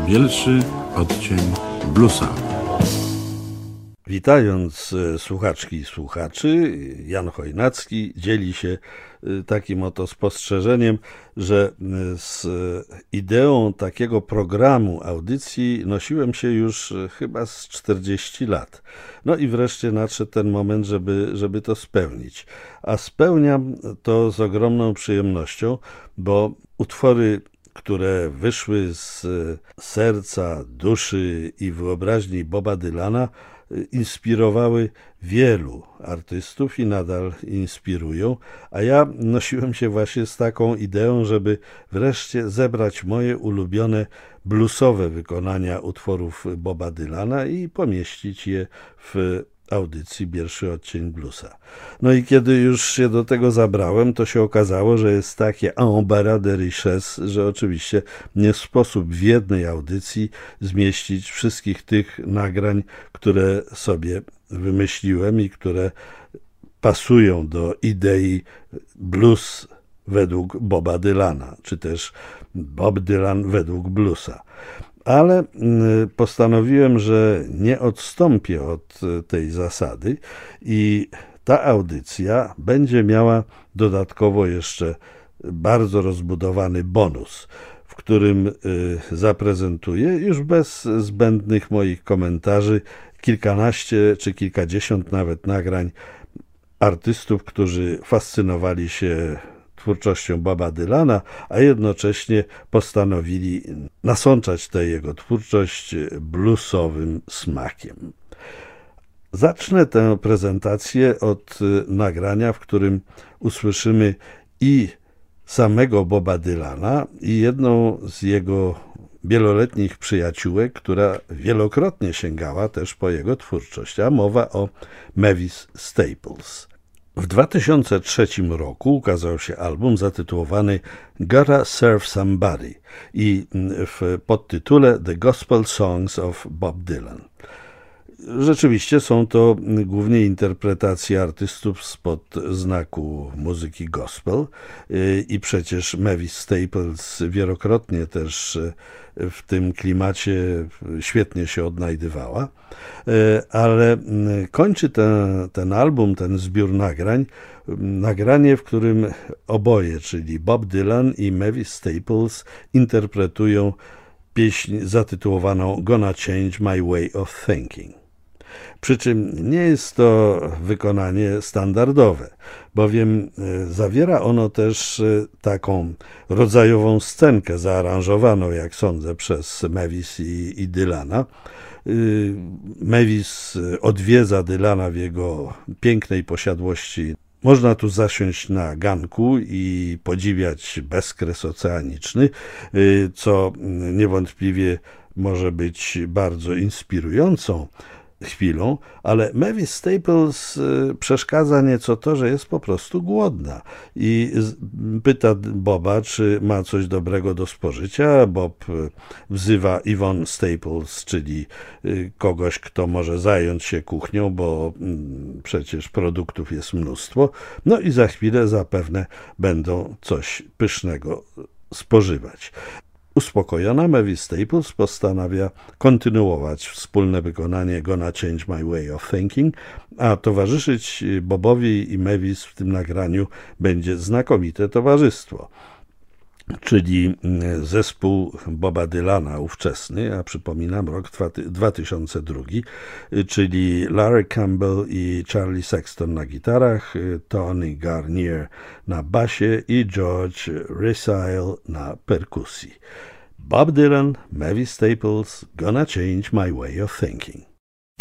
Bielszy odcień bluesa. Witając słuchaczki i słuchaczy, Jan Chojnacki dzieli się takim oto spostrzeżeniem, że z ideą takiego programu audycji nosiłem się już chyba z 40 lat. No i wreszcie nadszedł ten moment, żeby to spełnić. A spełniam to z ogromną przyjemnością, bo utwory, które wyszły z serca, duszy i wyobraźni Boba Dylana, inspirowały wielu artystów i nadal inspirują, a ja nosiłem się właśnie z taką ideą, żeby wreszcie zebrać moje ulubione bluesowe wykonania utworów Boba Dylana i pomieścić je w audycji Bielszy odcień bluesa. No i kiedy już się do tego zabrałem, to się okazało, że jest takie embarras de richesse, że oczywiście nie sposób w jednej audycji zmieścić wszystkich tych nagrań, które sobie wymyśliłem i które pasują do idei blues według Boba Dylana, czy też Bob Dylan według bluesa. Ale postanowiłem, że nie odstąpię od tej zasady i ta audycja będzie miała dodatkowo jeszcze bardzo rozbudowany bonus, w którym zaprezentuję już bez zbędnych moich komentarzy kilkanaście czy kilkadziesiąt nawet nagrań artystów, którzy fascynowali się twórczością Boba Dylana, a jednocześnie postanowili nasączać tę jego twórczość bluesowym smakiem. Zacznę tę prezentację od nagrania, w którym usłyszymy i samego Boba Dylana, i jedną z jego wieloletnich przyjaciółek, która wielokrotnie sięgała też po jego twórczość, a mowa o Mavis Staples. W 2003 roku ukazał się album zatytułowany Gotta Serve Somebody i w podtytule The Gospel Songs of Bob Dylan. Rzeczywiście są to głównie interpretacje artystów spod znaku muzyki gospel i przecież Mavis Staples wielokrotnie też w tym klimacie świetnie się odnajdywała, ale kończy ten album, ten zbiór nagrań, nagranie, w którym oboje, czyli Bob Dylan i Mavis Staples, interpretują pieśń zatytułowaną Gonna Change My Way of Thinking. Przy czym nie jest to wykonanie standardowe, bowiem zawiera ono też taką rodzajową scenkę zaaranżowaną, jak sądzę, przez Mavis i Dylana. Mavis odwiedza Dylana w jego pięknej posiadłości. Można tu zasiąść na ganku i podziwiać bezkres oceaniczny, co niewątpliwie może być bardzo inspirującą chwilą, ale Mavis Staples przeszkadza nieco to, że jest po prostu głodna i pyta Boba, czy ma coś dobrego do spożycia. Bob wzywa Yvonne Staples, czyli kogoś, kto może zająć się kuchnią, bo przecież produktów jest mnóstwo. No i za chwilę zapewne będą coś pysznego spożywać. Uspokojona, Mavis Staples postanawia kontynuować wspólne wykonanie Gonna Change My Way of Thinking, a towarzyszyć Bobowi i Mavis w tym nagraniu będzie znakomite towarzystwo, czyli zespół Boba Dylana ówczesny, a przypominam rok 2002, czyli Larry Campbell i Charlie Sexton na gitarach, Tony Garnier na basie i George Resile na perkusji. Bob Dylan, Mavis Staples, Gonna Change My Way of Thinking.